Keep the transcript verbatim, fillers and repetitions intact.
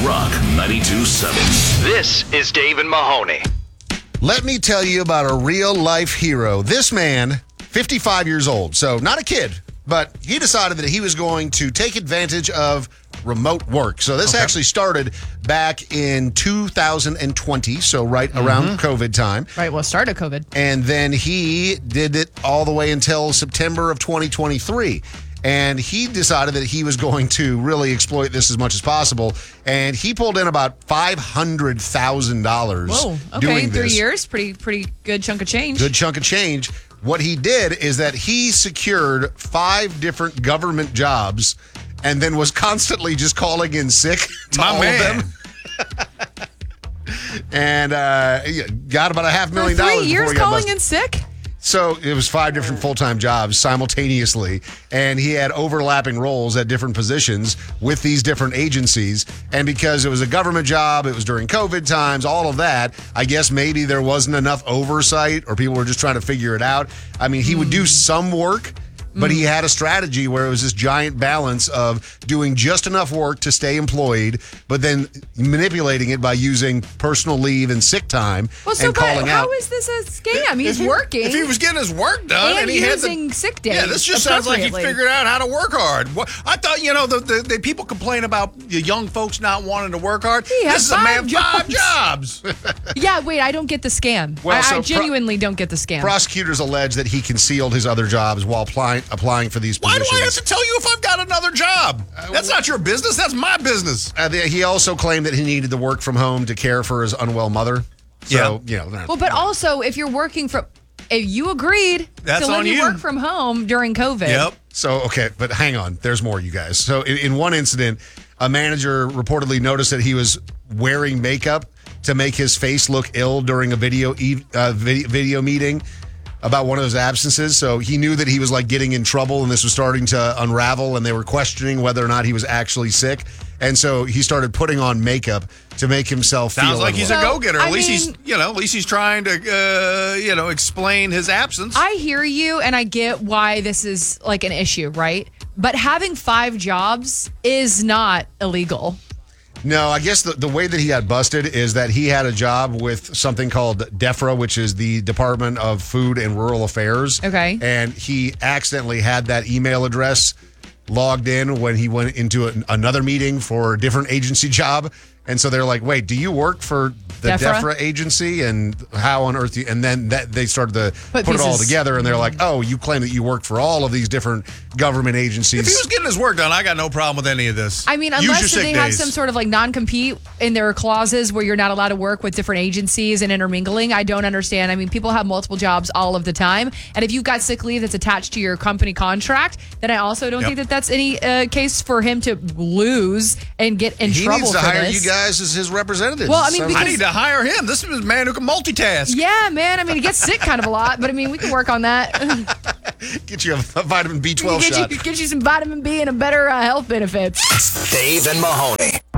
Rock ninety-two point seven. This is Dave and Mahoney. Let me tell you about a real-life hero. This man, fifty-five years old, so not a kid, but he decided that he was going to take advantage of remote work. So this Okay. actually started back in two thousand twenty, so right around COVID time. Right, well, start of COVID. And then he did it all the way until September of twenty twenty-three. And he decided that he was going to really exploit this as much as possible. And he pulled in about five hundred thousand dollars Whoa, okay, doing three this. years, pretty pretty good chunk of change. Good chunk of change. What he did is that he secured five different government jobs and then was constantly just calling in sick to My all man. of them. And uh, got about a half For million three dollars before years he got calling busted. in sick? So it was five different full-time jobs simultaneously, and he had overlapping roles at different positions with these different agencies. And because it was a government job, it was during COVID times, all of that, I guess maybe there wasn't enough oversight or people were just trying to figure it out. I mean, he would do some work, but he had a strategy where it was this giant balance of doing just enough work to stay employed, but then manipulating it by using personal leave and sick time Well, so and but calling how out. is this a scam? He's If he- working. If he was getting his work done and, and, he had using the, sick days. yeah, this just sounds like he appropriately. figured out how to work hard. What, I thought, you know, the, the, the people complain about the young folks not wanting to work hard. He had this is a man five five jobs. Yeah, wait, I don't get the scam. Well, I, so I pro- genuinely don't get the scam. Prosecutors allege that he concealed his other jobs while applying applying for these Why do positions. I have to tell you if I've got another job? That's not your business. That's my business. Uh, the- he also claimed that he needed to work from home to care for his unwell mother. So, you know, well, but also, if you're working from, if you agreed That's to let on you you. work from home during COVID. Yep. So, okay, but hang on. There's more, you guys. So, in, in one incident, a manager reportedly noticed that he was wearing makeup to make his face look ill during a video e- uh, video, video meeting about one of his absences. So he knew that he was like getting in trouble and this was starting to unravel and they were questioning whether or not he was actually sick. And so he started putting on makeup to make himself Sounds feel like he's unwell. a go-getter. I At least mean- he's, you know, at least he's trying to, uh, you know, explain his absence. I hear you, and I get why this is like an issue, right? But having five jobs is not illegal. No, I guess the, the way that he got busted is that he had a job with something called DEFRA, which is the Department of Food and Rural Affairs. Okay. And he accidentally had that email address logged in when he went into a, another meeting for a different agency job. And so they're like, wait, do you work for the DEFRA? DEFRA agency? And how on earth? Do you, and then that, they started to Put put, it all pieces- together. And they're like, oh, you claim that you work for all of these different government agencies. If he was getting his work done, I got no problem with any of this. I mean, Use your unless sick they have days. some sort of like non-compete in their clauses where you're not allowed to work with different agencies and intermingling, I don't understand. I mean, people have multiple jobs all of the time. And if you've got sick leave that's attached to your company contract, then I also don't Yep. think that that's any uh, case for him to lose and get in he trouble needs to for hire this. you guys as his representatives. Well, I mean, So- because- I need to hire him. This is a man who can multitask. Yeah, man. I mean, he gets sick kind of a lot, but I mean, we can work on that. get you a vitamin B twelve get, shot. you, get you some vitamin B and a better uh, health benefits. Dave and Mahoney.